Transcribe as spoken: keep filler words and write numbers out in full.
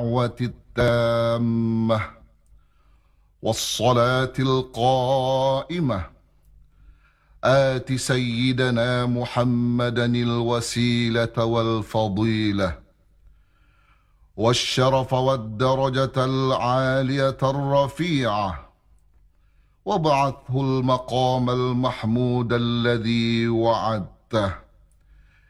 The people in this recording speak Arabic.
الدعوة التامة والصلاة القائمة آت سيدنا محمدا الوسيلة والفضيلة والشرف والدرجة العالية الرفيعة، وابعثه المقام المحمود الذي وعدته.